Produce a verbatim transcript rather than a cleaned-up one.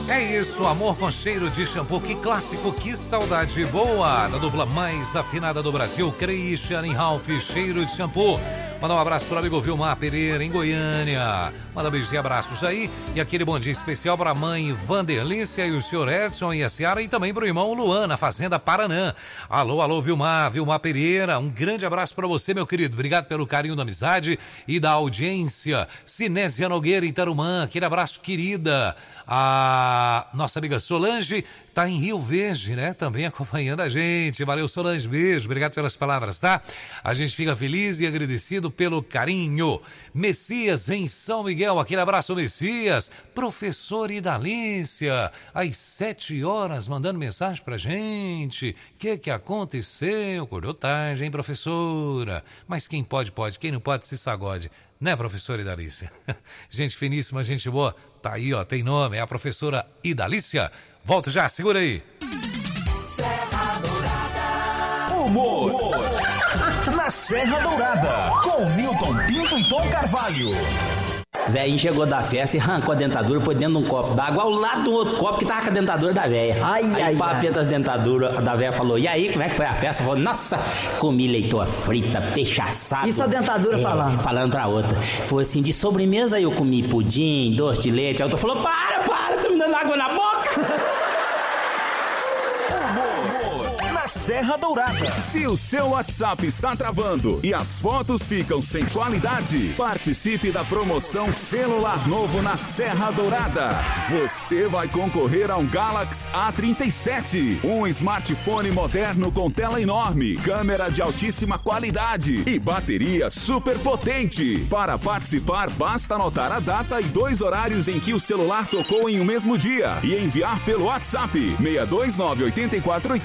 É isso, amor com cheiro de shampoo, que clássico, que saudade boa, da dupla mais afinada do Brasil, Christian e Ralph, cheiro de shampoo. Manda um abraço pro amigo Vilmar Pereira, em Goiânia. Manda beijos e abraços aí. E aquele bom dia especial pra mãe Vanderlícia e o senhor Edson e a Ciara, e também pro irmão Luan, na Fazenda Paranã. Alô, alô, Vilmar, Vilmar Pereira, um grande abraço pra você, meu querido. Obrigado pelo carinho da amizade e da audiência. Sinésia Nogueira, em Tarumã, aquele abraço, querida. A nossa amiga Solange tá em Rio Verde, né? Também acompanhando a gente. Valeu, Solange, beijo, obrigado pelas palavras, tá? A gente fica feliz e agradecido pelo carinho. Messias em São Miguel, aquele abraço, Messias. Professor Idalícia, às sete horas, mandando mensagem pra gente. O que que aconteceu? Acordou tarde, hein, professora? Mas quem pode, pode. Quem não pode, se sagode. Né, professora Idalícia? Gente finíssima, gente boa. Tá aí, ó, tem nome, é a professora Idalícia. Volto já, segura aí. Serra Dourada. Humor, Humor. Na Serra Dourada, com Milton Pinto e Tom Carvalho. Velhinho chegou da festa e arrancou a dentadura, pôs dentro de um copo d'água ao lado do outro copo que tava com a dentadura da velha. Ai, aí ai, o papeta das dentaduras da velha falou: e aí, como é que foi a festa? Falou: nossa, comi leitoa frita, peixe assado. Isso a dentadura é, falando. Falando pra outra. Foi assim, de sobremesa eu comi pudim, doce de leite. Aí a outra falou: para, para, tá me dando água na boca. Na Serra Dourada. Se o seu WhatsApp está travando e as fotos ficam sem qualidade, participe da promoção Celular Novo na Serra Dourada. Você vai concorrer a um Galaxy A trinta e sete, um smartphone moderno com tela enorme, câmera de altíssima qualidade e bateria super potente. Para participar, basta anotar a data e dois horários em que o celular tocou em um mesmo dia e enviar pelo WhatsApp seis dois nove oito quatro